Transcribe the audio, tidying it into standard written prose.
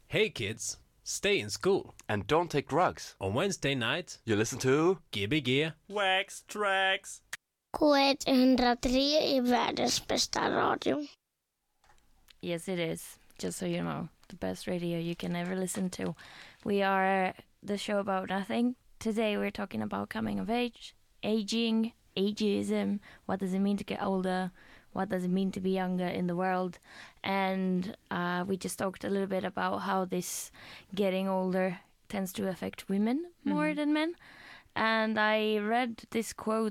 Hey kids, stay in school. And don't take drugs. On Wednesday night, You listen to Gbg. Wax Tracks. K103 är världens bästa radio. Yes, it is. Just so you know, the best radio you can ever listen to. We are the show about nothing. Today we're talking about coming of age, aging, ageism. What does it mean to get older? What does it mean to be younger in the world? And we just talked a little bit about how this getting older tends to affect women more than men. And I read this quote